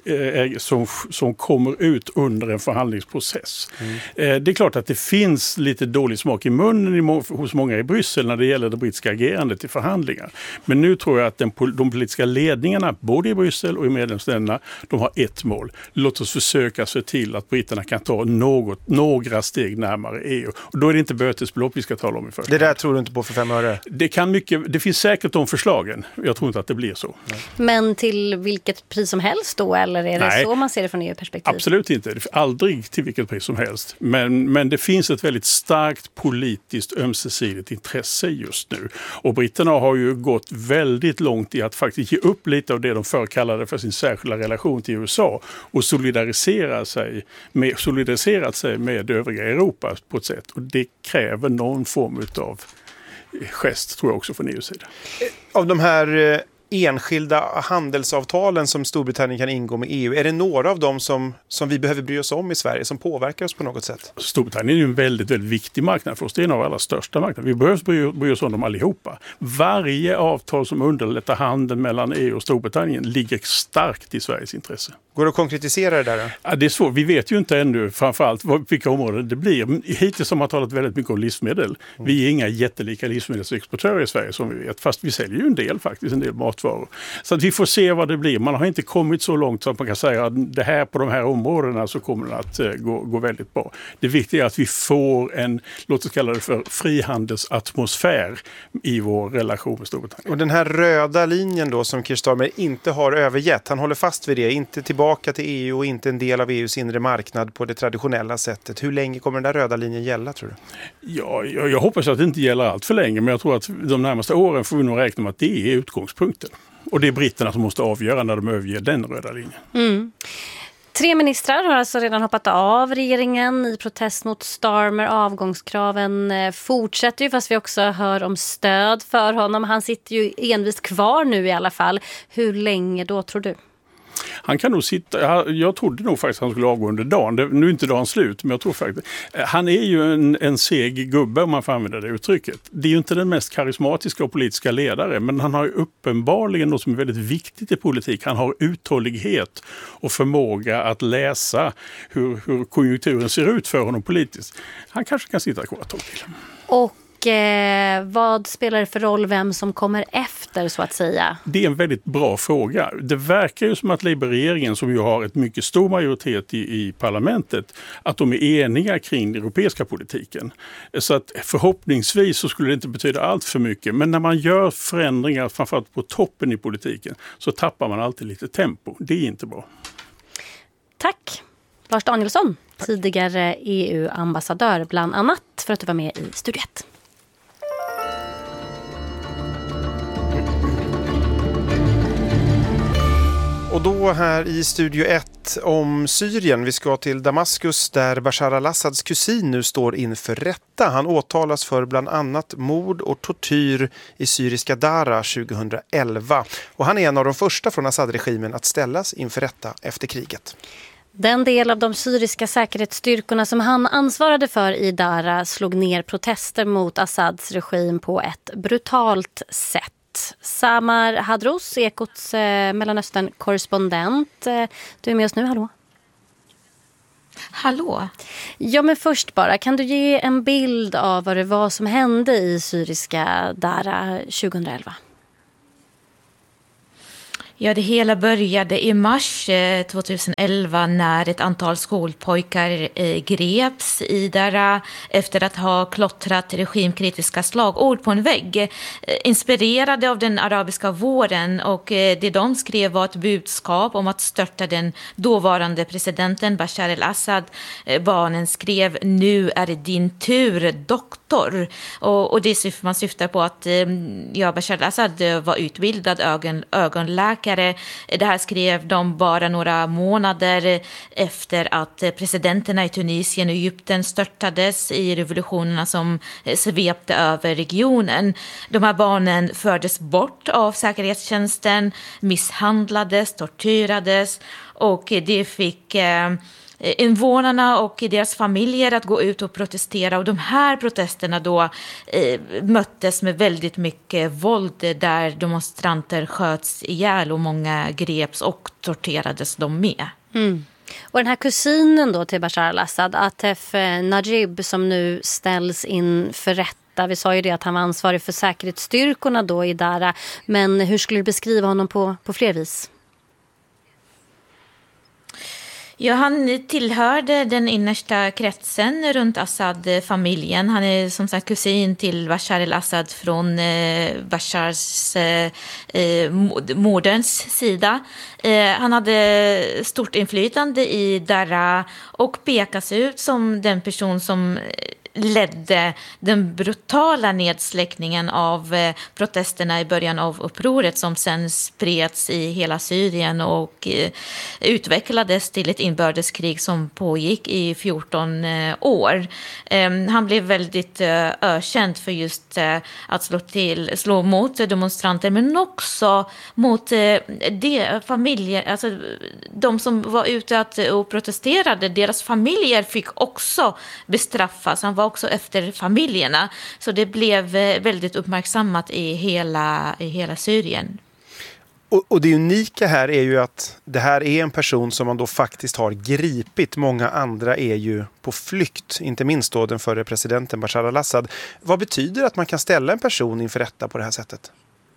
som kommer ut under en förhandlingsprocess. Det är klart att det finns lite dålig smak i munnen hos många i Bryssel när det gäller det brittiska agerandet i förhandlingar. Men nu tror jag att de politiska ledningarna både i Bryssel och i medlemsländerna, de har ett mål. Låt oss försöka se till att britterna kan ta några steg närmare EU. Och då är det inte bötesbelopp vi ska tala om i första. Det där tror du inte på för 5 öre? Det finns säkert de förslagen. Jag tror inte att det blir så. Nej. Men till vilket pris som helst då? Eller är det så man ser det från EU-perspektiv? Absolut inte. Aldrig till vilket pris som helst. Men det finns ett väldigt starkt politiskt ömsesidigt intresse just nu. Och britterna har ju gått väldigt långt i att faktiskt ge upp lite av det de förr kallade för sin särskilda relation till USA och solidariserat sig med övriga Europa på ett sätt. Och det kräver någon form av gest, tror jag, också från EUs sida. Av de här enskilda handelsavtalen som Storbritannien kan ingå med EU, är det några av dem som vi behöver bry oss om i Sverige, som påverkar oss på något sätt? Storbritannien är ju en väldigt, väldigt viktig marknad för oss. Det är en av alla största marknader. Vi behöver bry oss om dem allihopa. Varje avtal som underlättar handeln mellan EU och Storbritannien ligger starkt i Sveriges intresse. Går det att konkretisera det där då? Ja, det är svårt. Vi vet ju inte ännu framförallt vilka områden det blir. Hittills har man talat väldigt mycket om livsmedel. Vi är inga jättelika livsmedelsexportörer i Sverige som vi vet. Fast vi säljer ju en del matvaror. Så att vi får se vad det blir. Man har inte kommit så långt så att man kan säga att det här på de här områdena så kommer det att gå väldigt bra. Det viktiga är att vi får en, låt oss kalla det för frihandelsatmosfär i vår relation med Storbritannien. Och den här röda linjen då som Keir Starmer inte har övergett, han håller fast vid det, inte tillbaka till EU och inte en del av EUs inre marknad på det traditionella sättet. Hur länge kommer den där röda linjen gälla, tror du? Ja, jag hoppas att det inte gäller allt för länge, men jag tror att de närmaste åren får vi nog räkna med att det är utgångspunkten. Och det är britterna som måste avgöra när de överger den röda linjen. 3 ministrar har alltså redan hoppat av regeringen i protest mot Starmer. Avgångskraven fortsätter ju, fast vi också hör om stöd för honom. Han sitter ju envist kvar nu i alla fall. Hur länge då, tror du? Han kan nog sitta, jag trodde nog faktiskt att han skulle avgå under dagen. Nu är inte dagen slut, men jag tror faktiskt. Han är ju en seg gubbe om man får använda det uttrycket. Det är ju inte den mest karismatiska och politiska ledare, men han har ju uppenbarligen något som är väldigt viktigt i politik. Han har uthållighet och förmåga att läsa hur konjunkturen ser ut för honom politiskt. Han kanske kan sitta kvar ett tag till. Och vad spelar det för roll vem som kommer efter, så att säga? Det är en väldigt bra fråga. Det verkar ju som att Labour-regeringen, som ju har ett mycket stor majoritet i parlamentet, att de är eniga kring den europeiska politiken. Så att förhoppningsvis så skulle det inte betyda allt för mycket. Men när man gör förändringar, framförallt på toppen i politiken, så tappar man alltid lite tempo. Det är inte bra. Tack, Lars Danielsson, tidigare EU-ambassadör bland annat, för att du var med i Studio 1. Och då här i Studio 1 om Syrien. Vi ska till Damaskus där Bashar al-Assads kusin nu står inför rätta. Han åtalas för bland annat mord och tortyr i syriska Dara 2011. Och han är en av de första från Assad-regimen att ställas inför rätta efter kriget. Den del av de syriska säkerhetsstyrkorna som han ansvarade för i Dara slog ner protester mot Assads regim på ett brutalt sätt. Samar Hadros, Ekots Mellanöstern-korrespondent. Du är med oss nu, hallå? Hallå? Ja, men först bara, kan du ge en bild av vad det var som hände i syriska Dara 2011? Ja, det hela började i mars 2011 när ett antal skolpojkar greps i Dara efter att ha klottrat regimkritiska slagord på en vägg. Inspirerade av den arabiska våren, och det de skrev var ett budskap om att störta den dåvarande presidenten Bashar al-Assad. Barnen skrev: "Nu är det din tur, doktor." Och det man syftar på att Bashar al-Assad var utbildad ögonläkare. Det här skrev de bara några månader efter att presidenterna i Tunisien och Egypten störtades i revolutionerna som svepte över regionen. De här barnen fördes bort av säkerhetstjänsten, misshandlades, tortyrades, och det fick invånarna och deras familjer att gå ut och protestera, och de här protesterna då möttes med väldigt mycket våld där demonstranter sköts ihjäl och många greps och torterades de med. Mm. Och den här kusinen då till Bashar al-Assad, Atef Najib, som nu ställs in för rätta. Vi sa ju det att han var ansvarig för säkerhetsstyrkorna då i Dara, men hur skulle du beskriva honom på fler vis? Ja, han tillhörde den innersta kretsen runt Assad-familjen. Han är som sagt kusin till Bashar al-Assad från Bashars moderns sida. Han hade stort inflytande i Dara och pekas ut som den person som ledde den brutala nedsläckningen av protesterna i början av upproret, som sen spreds i hela Syrien och utvecklades till ett inbördeskrig som pågick i 14 år. Han blev väldigt ökänd för just att slå mot demonstranter, men också mot de som var ute och protesterade. Deras familjer fick också bestraffas. Han var också efter familjerna. Så det blev väldigt uppmärksammat i hela Syrien. Och det unika här är ju att det här är en person som man då faktiskt har gripit. Många andra är ju på flykt, inte minst då den förre presidenten Bashar al-Assad. Vad betyder att man kan ställa en person inför rätta på det här sättet?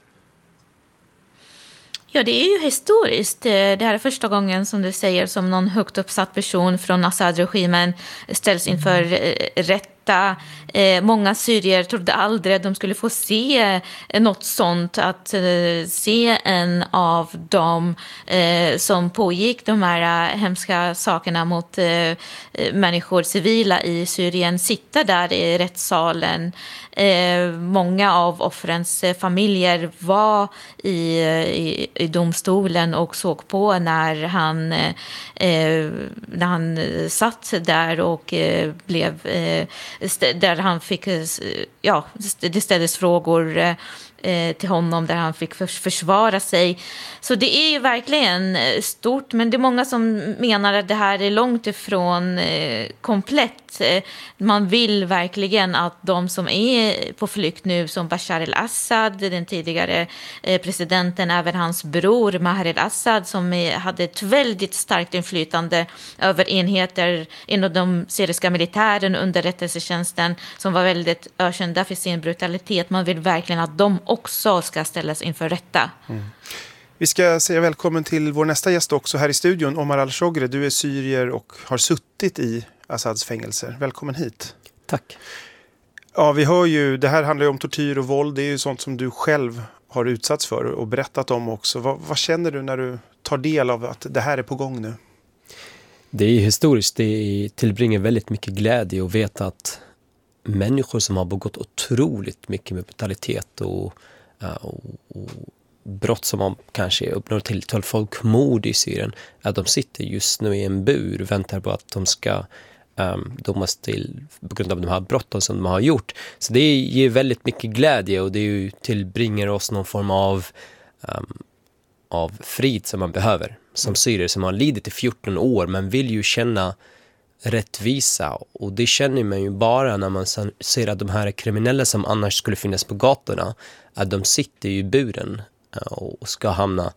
Ja, det är ju historiskt. Det här är första gången, som du säger, som någon högt uppsatt person från Assad-regimen ställs inför rätta. Många syrier trodde aldrig att de skulle få se något sånt, att se en av dem som pågick de här hemska sakerna mot människor, civila i Syrien, sitta där i rättssalen. Många av offrens familjer var i domstolen och såg på när han satt där och blev där han fick, det ställdes frågor till honom där han fick försvara sig. Så det är ju verkligen stort, men det är många som menar att det här är långt ifrån komplett. Man vill verkligen att de som är på flykt nu, som Bashar al-Assad, den tidigare presidenten, även hans bror Maher al-Assad, som hade ett väldigt starkt inflytande över enheter inom de syriska militären, underrättelsetjänsten, som var väldigt ökända för sin brutalitet. Man vill verkligen att de också ska ställas inför rätta. Vi ska säga välkommen till vår nästa gäst också här i studion, Omar al-Shogri. Du är syrier och har suttit i Assads fängelser. Välkommen hit. Tack. Ja, vi hör ju, det här handlar ju om tortyr och våld. Det är ju sånt som du själv har utsatts för och berättat om också. Vad känner du när du tar del av att det här är på gång nu? Det är historiskt. Det tillbringar väldigt mycket glädje att veta att människor som har begått otroligt mycket med brutalitet och brott som man kanske uppnår till folkmord i Syrien, att de sitter just nu i en bur och väntar på att de ska dömas till på grund av de här brotten som de har gjort. Så det ger väldigt mycket glädje, och det tillbringar oss någon form av frid som man behöver som syrier som har lidit i 14 år, men vill ju känna rättvisa, och det känner man ju bara när man ser att de här kriminella som annars skulle finnas på gatorna, att de sitter i buren och ska hamna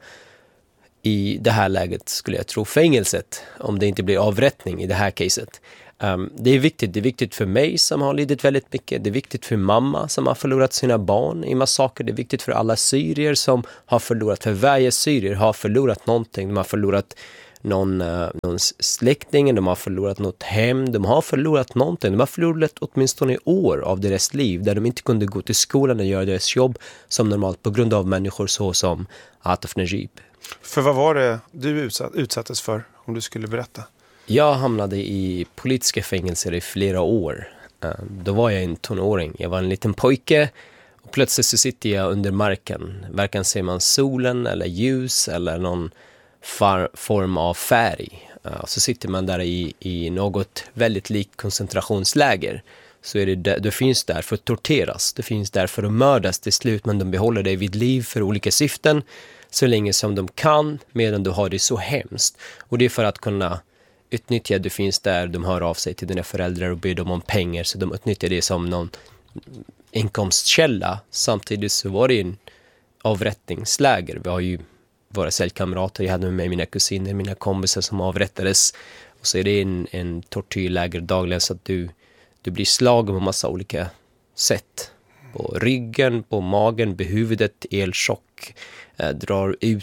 i det här läget, skulle jag tro, fängelset, om det inte blir avrättning i det här caset. Det är viktigt för mig som har lidit väldigt mycket. Det är viktigt för mamma som har förlorat sina barn i massaker. Det är viktigt för alla syrier som har förlorat. För varje syrier har förlorat någonting. De har förlorat någon släkting, de har förlorat något hem, de har förlorat någonting. De har förlorat åtminstone år av deras liv där de inte kunde gå till skolan och göra deras jobb som normalt på grund av människor så som Atif Najib. För vad var det du utsattes för, om du skulle berätta? Jag hamnade i politiska fängelser i flera år. Då var jag en tonåring. Jag var en liten pojke och plötsligt så sitter jag under marken. Varken ser man solen eller ljus eller någon form av färg. Så sitter man där i något väldigt likt koncentrationsläger. Så är det finns där för att torteras. Det finns där för att mördas till slut, men de behåller dig vid liv för olika syften så länge som de kan, medan du har det så hemskt. Och det är för att kunna utnyttja, du finns där, de hör av sig till dina föräldrar och ber dem om pengar, så de utnyttjar det som någon inkomstkälla. Samtidigt så var det en avrättningsläger. Vi har ju våra cellkamrater, jag hade med mig mina kusiner, mina kompisar som avrättades. Och så är det en tortyrläger dagligen, så att du blir slagen på massa olika sätt. På ryggen, på magen, på huvudet, elchock, drar ut.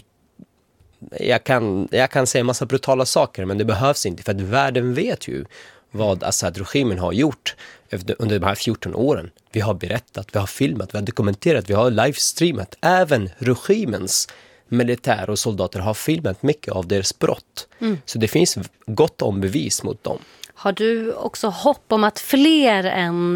Jag kan säga massa brutala saker, men det behövs inte, för att världen vet ju vad Assad-regimen har gjort under de här 14 åren. Vi har berättat, vi har filmat, vi har dokumenterat, vi har livestreamat. Även regimens militär och soldater har filmat mycket av deras brott. Så det finns gott om bevis mot dem. Har du också hopp om att fler än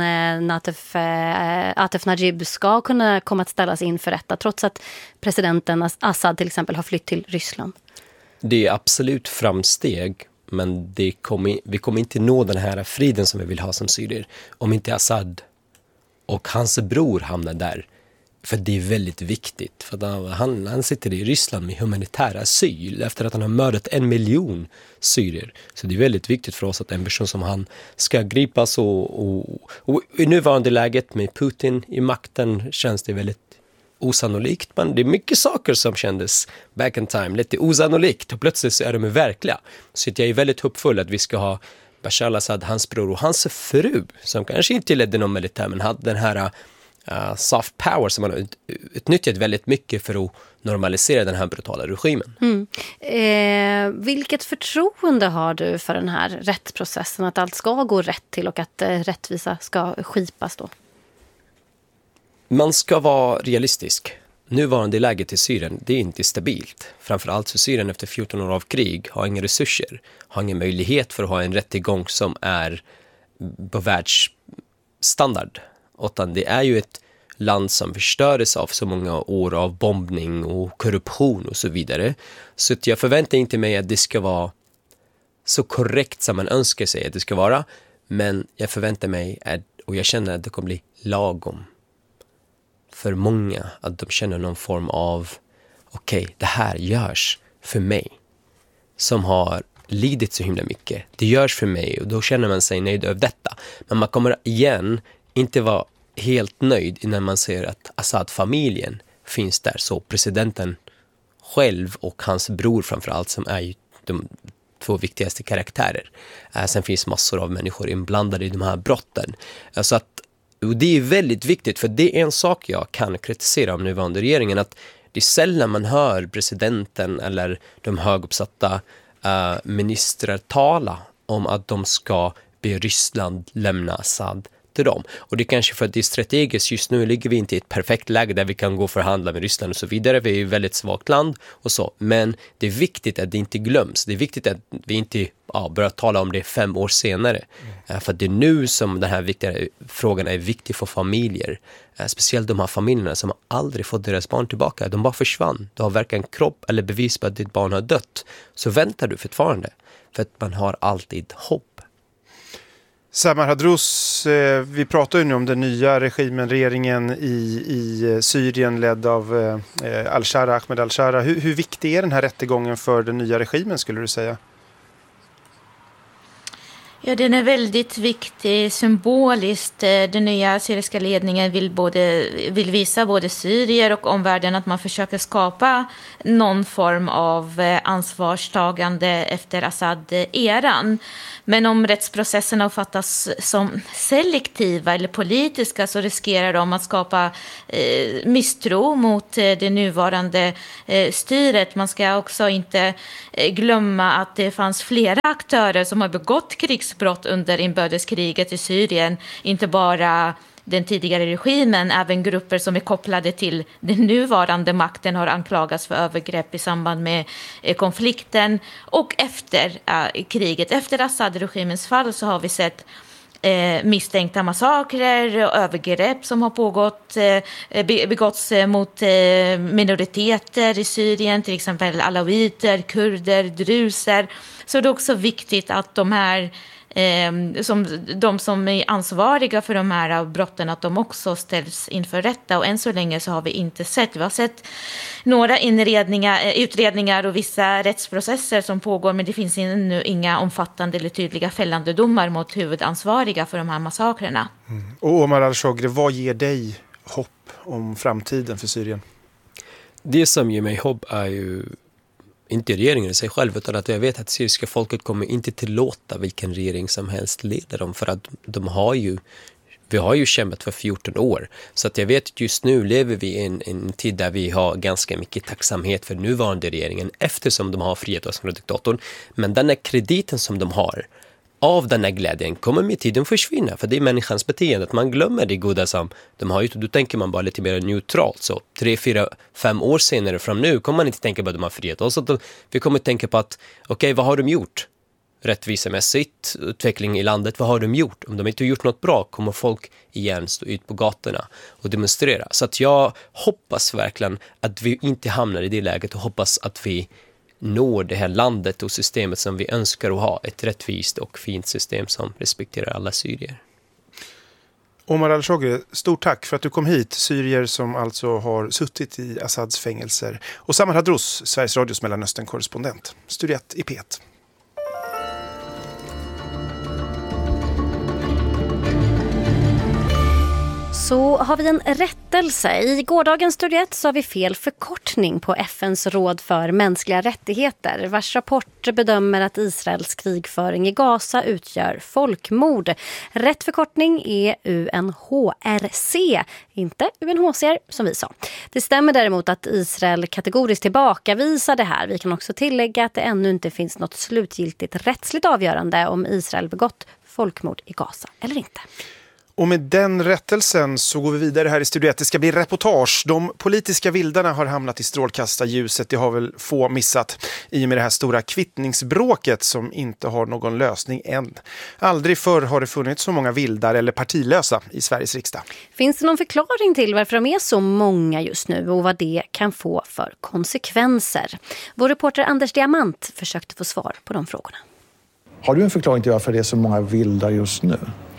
Atif Najib ska kunna komma att ställas inför rätta, trots att presidenten Assad till exempel har flytt till Ryssland? Det är absolut framsteg, men vi kommer inte nå den här friden som vi vill ha som syrier om inte Assad och hans bror hamnar där. För det är väldigt viktigt. För han sitter i Ryssland med humanitär asyl efter att han har mördat 1 miljon syrier. Så det är väldigt viktigt för oss att en person som han ska gripas. Och i nuvarande läget med Putin i makten känns det väldigt osannolikt. Men det är mycket saker som kändes back in time lite osannolikt. Och plötsligt så är de verkliga. Så jag är väldigt hoppfull att vi ska ha Bashar al-Assad, hans bror och hans fru, som kanske inte ledde någon militär, men hade den här soft power som man har utnyttjat väldigt mycket för att normalisera den här brutala regimen. Vilket förtroende har du för den här rättsprocessen, att allt ska gå rätt till och att rättvisa ska skipas då? Man ska vara realistisk. Nuvarande läget i Syrien, det är inte stabilt. Framförallt så Syrien efter 14 år av krig har inga resurser, har ingen möjlighet för att ha en rättegång som är på världsstandard. Utan det är ju ett land som förstördes av så många år av bombning och korruption och så vidare. Så jag förväntar inte mig att det ska vara så korrekt som man önskar sig att det ska vara. Men jag förväntar mig och jag känner att det kommer bli lagom. för många att de känner någon form av okej, det här görs för mig som har lidit så himla mycket. Det görs för mig och då känner man sig nöjd över detta. Men man kommer igen inte vara helt nöjd innan man ser att Assad-familjen finns där. Så presidenten själv och hans bror framförallt, som är ju de två viktigaste karaktärer. Sen finns massor av människor inblandade i de här brotten. Så att, och det är väldigt viktigt, för det är en sak jag kan kritisera om nuvarande regeringen, att det är sällan man hör presidenten eller de höguppsatta ministrar tala om att de ska be Ryssland lämna Assad till dem. Och det är kanske för att det är strategiskt. Just nu ligger vi inte i ett perfekt läge där vi kan gå och förhandla med Ryssland och så vidare. Vi är ett väldigt svagt land och så. Men det är viktigt att det inte glöms. Det är viktigt att vi inte börjar tala om det 5 år senare. För det är nu som den här viktiga frågan är viktig för familjer. Speciellt de här familjerna som har aldrig fått deras barn tillbaka. De bara försvann. Du har varken kropp eller bevis på att ditt barn har dött. Så väntar du fortfarande. För att man har alltid hopp. Samar Hadrouz, vi pratar ju nu om den nya regimen, regeringen i Syrien ledd av Ahmed al-Shara. Hur viktig är den här rättegången för den nya regimen, skulle du säga? Ja, den är väldigt viktig symboliskt. Den nya syriska ledningen vill visa både syrier och omvärlden att man försöker skapa någon form av ansvarstagande efter Assad-eran. Men om rättsprocesserna uppfattas som selektiva eller politiska så riskerar de att skapa misstro mot det nuvarande styret. Man ska också inte glömma att det fanns flera aktörer som har begått krigsbrott under inbördeskriget i Syrien. Inte bara den tidigare regimen, även grupper som är kopplade till den nuvarande makten har anklagats för övergrepp i samband med konflikten. Och efter kriget, efter Assad-regimens fall, så har vi sett misstänkta massakrer och övergrepp som har begåtts mot minoriteter i Syrien, till exempel alawiter, kurder, druser. Så det är också viktigt att de här de som är ansvariga för de här brotten, att de också ställs inför rätta. Och än så länge så har vi inte sett. Vi har sett några utredningar och vissa rättsprocesser som pågår, men det finns ännu inga omfattande eller tydliga fällande domar mot huvudansvariga för de här massakrerna. Och Omar al-Shogri, vad ger dig hopp om framtiden för Syrien? Det som ger mig hopp är ju inte regeringen i sig själv, utan att jag vet att syriska folket kommer inte tillåta vilken regering som helst leder dem, för att vi har ju kämpat för 14 år. Så att jag vet att just nu lever vi i en tid där vi har ganska mycket tacksamhet för nuvarande regeringen, eftersom de har frihet oss från diktatorn. Men den här krediten som de har av den här glädjen kommer med tiden försvinna, för det är människans beteende att man glömmer det goda som de har gjort. Då tänker man bara lite mer neutralt. Så 3, 4, 5 år senare fram nu kommer man inte tänka på att de har frihet. Och så vi kommer tänka på att okej, vad har de gjort? Rättvisemässigt, utveckling i landet, vad har de gjort? Om de inte har gjort något bra kommer folk igen stå ut på gatorna och demonstrera. Så att jag hoppas verkligen att vi inte hamnar i det läget och hoppas att vi når det här landet och systemet som vi önskar att ha. Ett rättvist och fint system som respekterar alla syrier. Omar al-Shogri, stort tack för att du kom hit. Syrier som alltså har suttit i Assads fängelser. Och Samar Hadrouz, Sveriges Radios Mellanöstern-korrespondent. Studiet i P1. Så har vi en rättelse. I gårdagens Studiet så har vi fel förkortning på FNs råd för mänskliga rättigheter, vars rapport bedömer att Israels krigföring i Gaza utgör folkmord. Rätt förkortning är UNHRC, inte UNHCR som vi sa. Det stämmer däremot att Israel kategoriskt tillbakavisar det här. Vi kan också tillägga att det ännu inte finns något slutgiltigt rättsligt avgörande om Israel begått folkmord i Gaza eller inte. Och med den rättelsen så går vi vidare här i studiet. Det ska bli reportage. De politiska vildarna har hamnat i strålkastarljuset. Det har väl få missat i och med det här stora kvittningsbråket som inte har någon lösning än. Aldrig förr har det funnits så många vildar eller partilösa i Sveriges riksdag. Finns det någon förklaring till varför de är så många just nu och vad det kan få för konsekvenser? Vår reporter Anders Diamant försökte få svar på de frågorna. Har du en förklaring till varför det är så många vildar just nu?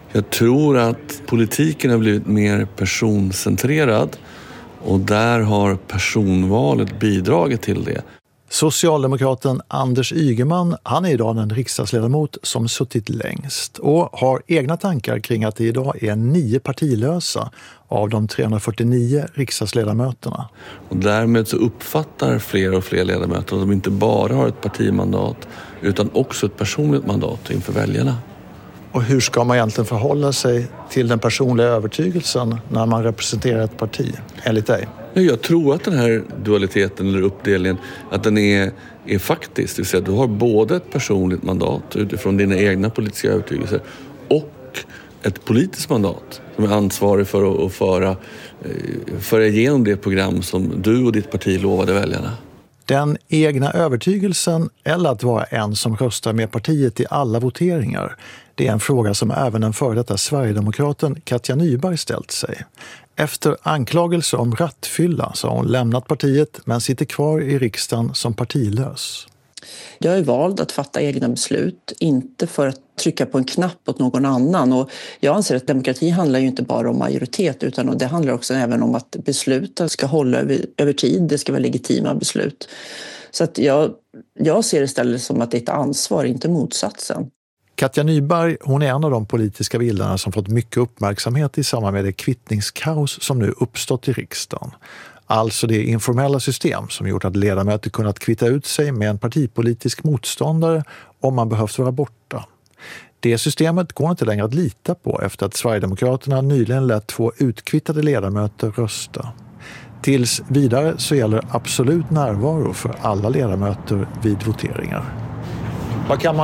Jag tror att politiken har blivit mer personcentrerad och där har personvalet bidragit till det. Socialdemokraten Anders Ygeman, han är idag den riksdagsledamot som suttit längst och har egna tankar kring att det idag är 9 partilösa av de 349 riksdagsledamöterna. Och därmed så uppfattar fler och fler ledamöter att de inte bara har ett partimandat utan också ett personligt mandat inför väljarna. Och hur ska man egentligen förhålla sig till den personliga övertygelsen när man representerar ett parti, enligt dig? Jag tror att den här dualiteten eller uppdelningen, att den är faktisk. Det vill säga att du har både ett personligt mandat utifrån dina egna politiska övertygelser och ett politiskt mandat som är ansvarig för att föra igenom det program som du och ditt parti lovade väljarna. Den egna övertygelsen eller att vara en som röstar med partiet i alla voteringar, det är en fråga som även den före detta Sverigedemokraten Katja Nyberg ställt sig. Efter anklagelser om rattfylla så har hon lämnat partiet men sitter kvar i riksdagen som partilös. Jag är vald att fatta egna beslut, inte för att trycka på en knapp åt någon annan. Och jag anser att demokrati handlar ju inte bara om majoritet utan det handlar också även om att besluten ska hålla över tid, det ska vara legitima beslut. Så att jag ser det istället som att det är ett ansvar, inte motsatsen. Katja Nyberg, hon är en av de politiska bildarna som fått mycket uppmärksamhet i samband med det kvittningskaos som nu uppstått i riksdagen. Alltså det informella system som gjort att ledamöter kunnat kvitta ut sig med en partipolitisk motståndare om man behövt vara borta. Det systemet går inte längre att lita på efter att Sverigedemokraterna nyligen lät 2 utkvittade ledamöter rösta. Tills vidare så gäller absolut närvaro för alla ledamöter vid voteringar. Vad kan man